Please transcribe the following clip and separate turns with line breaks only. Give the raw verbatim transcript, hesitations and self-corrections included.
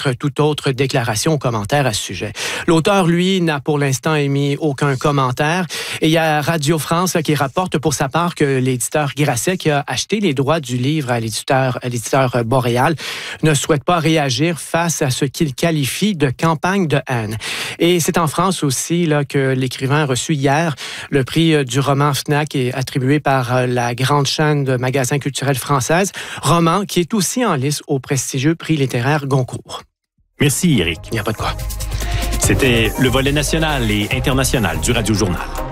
émettre toute autre déclaration ou commentaire à ce sujet. L'auteur, lui, n'a pour l'instant émis aucun commentaire. Et il y a Radio France là, qui rapporte pour sa part que l'éditeur Grasset, qui a acheté les droits du livre à l'éditeur, à l'éditeur Boréal, ne souhaite pas réagir face à ce qu'il qualifie de campagne de haine. Et c'est en France aussi là, que l'écrivain a reçu hier le prix du roman Fnac, est attribué par la grande chaîne de magasins culturels française, roman qui est aussi en lice au prestigieux prix littéraire Goncourt.
Merci, Éric.
Il n'y a pas de quoi.
C'était le volet national et international du Radio Journal.